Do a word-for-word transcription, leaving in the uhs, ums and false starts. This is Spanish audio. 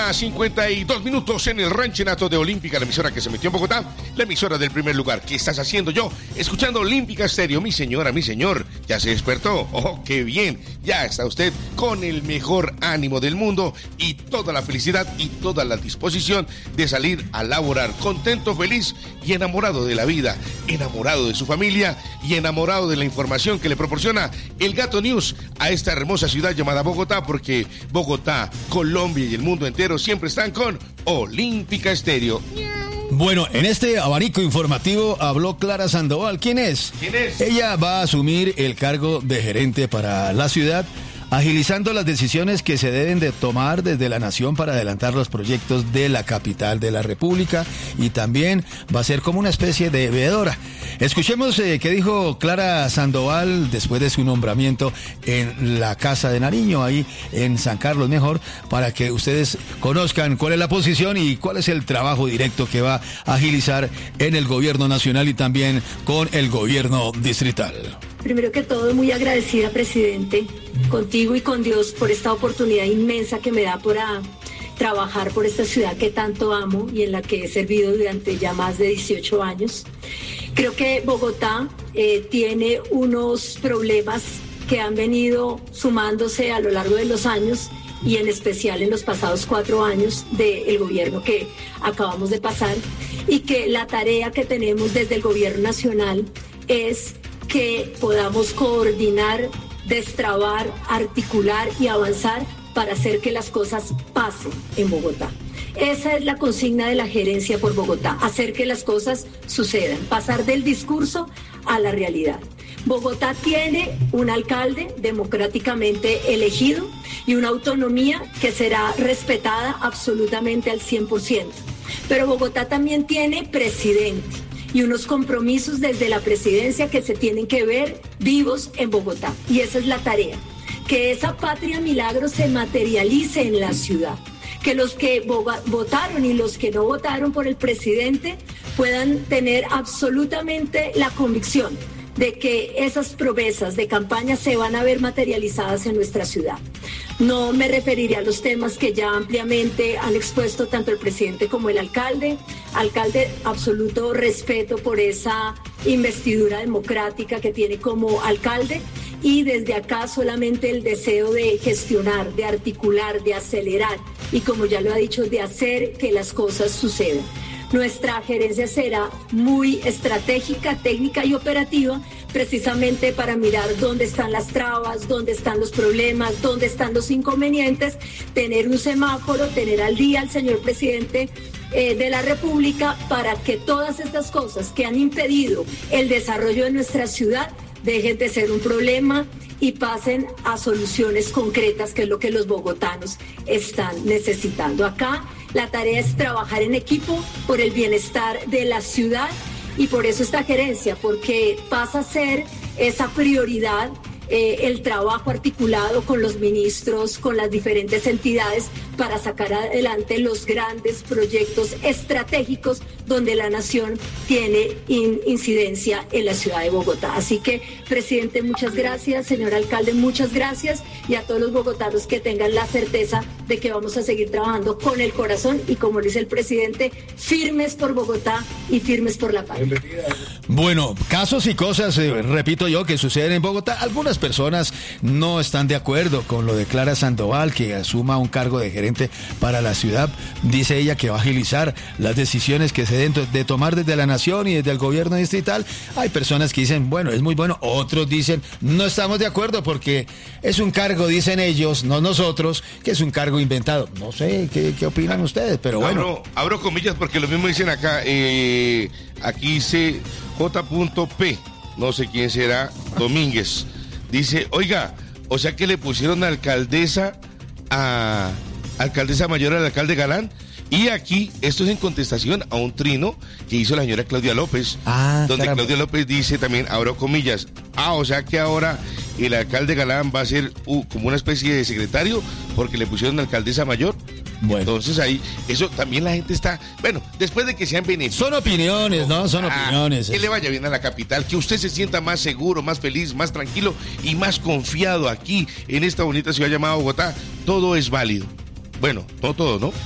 mañana, cincuenta y dos minutos en el Ranchenato de Olímpica, la emisora que se metió en Bogotá, la emisora del primer lugar. ¿Qué estás haciendo yo? Escuchando Olímpica Estéreo. Mi señora, mi señor, ¿ya se despertó? ¡Oh, qué bien! Ya está usted con el mejor ánimo del mundo y toda la felicidad y toda la disposición de salir a laborar contento, feliz y enamorado de la vida, enamorado de su familia y enamorado de la información que le proporciona el Gato News a esta hermosa ciudad llamada Bogotá, porque Bogotá, Colombia y el mundo entero siempre están con Olímpica Estéreo. Bueno, en este abanico informativo habló Clara Sandoval. ¿Quién es? ¿Quién es? Ella va a asumir el cargo de gerente para la ciudad, agilizando las decisiones que se deben de tomar desde la nación para adelantar los proyectos de la capital de la República, y también va a ser como una especie de veedora. Escuchemos eh, qué dijo Clara Sandoval después de su nombramiento en la Casa de Nariño, ahí en San Carlos mejor, para que ustedes conozcan cuál es la posición y cuál es el trabajo directo que va a agilizar en el gobierno nacional y también con el gobierno distrital. Primero que todo, muy agradecida, presidente, contigo y con Dios por esta oportunidad inmensa que me da para trabajar por esta ciudad que tanto amo y en la que he servido durante ya más de dieciocho años. Creo que Bogotá eh, tiene unos problemas que han venido sumándose a lo largo de los años y en especial en los pasados cuatro años del gobierno que acabamos de pasar, y que la tarea que tenemos desde el gobierno nacional es que podamos coordinar, destrabar, articular y avanzar para hacer que las cosas pasen en Bogotá. Esa es la consigna de la gerencia por Bogotá, hacer que las cosas sucedan, pasar del discurso a la realidad. Bogotá tiene un alcalde democráticamente elegido y una autonomía que será respetada absolutamente al cien por ciento. Pero Bogotá también tiene presidente y unos compromisos desde la presidencia que se tienen que ver vivos en Bogotá. Y esa es la tarea, que esa patria milagro se materialice en la ciudad, que los que votaron y los que no votaron por el presidente puedan tener absolutamente la convicción de que esas promesas de campaña se van a ver materializadas en nuestra ciudad. No me referiré a los temas que ya ampliamente han expuesto tanto el presidente como el alcalde. Alcalde, absoluto respeto por esa investidura democrática que tiene como alcalde, y desde acá solamente el deseo de gestionar, de articular, de acelerar y, como ya lo ha dicho, de hacer que las cosas sucedan. Nuestra gerencia será muy estratégica, técnica y operativa, precisamente para mirar dónde están las trabas, dónde están los problemas, dónde están los inconvenientes, tener un semáforo, tener al día al señor presidente eh, de la República para que todas estas cosas que han impedido el desarrollo de nuestra ciudad dejen de ser un problema y pasen a soluciones concretas, que es lo que los bogotanos están necesitando. Acá la tarea es trabajar en equipo por el bienestar de la ciudad, y por eso esta gerencia, porque pasa a ser esa prioridad eh, el trabajo articulado con los ministros, con las diferentes entidades, para sacar adelante los grandes proyectos estratégicos donde la nación tiene in- incidencia en la ciudad de Bogotá. Así que, presidente, muchas gracias, señor alcalde, muchas gracias, y a todos los bogotanos que tengan la certeza de que vamos a seguir trabajando con el corazón y, como dice el presidente, firmes por Bogotá y firmes por la paz. Bueno, casos y cosas, eh, repito yo, que suceden en Bogotá. Algunas personas no están de acuerdo con lo de Clara Sandoval, que asuma un cargo de gerente para la ciudad. Dice ella que va a agilizar las decisiones que se deben de tomar desde la nación y desde el gobierno distrital. Hay personas que dicen, bueno, es muy bueno. Otros dicen, no estamos de acuerdo porque es un cargo, dicen ellos, no nosotros, que es un cargo inventado. No sé, ¿qué, qué opinan ustedes? Pero bueno. Abro, abro comillas porque lo mismo dicen acá. Eh, aquí dice J P, no sé quién será, Domínguez. Dice, oiga, o sea que le pusieron alcaldesa a... alcaldesa mayor al alcalde Galán, y aquí esto es en contestación a un trino que hizo la señora Claudia López, ah, donde caramba. Claudia López dice también, abro comillas, ah, o sea que ahora el alcalde Galán va a ser uh, como una especie de secretario porque le pusieron alcaldesa mayor. Bueno. Entonces ahí, eso también la gente está, bueno, después de que sean beneficios. Son opiniones, ¿no? Son ah, opiniones. Que le vaya bien a la capital, que usted se sienta más seguro, más feliz, más tranquilo y más confiado aquí en esta bonita ciudad llamada Bogotá. Todo es válido. Bueno, no todo, ¿no?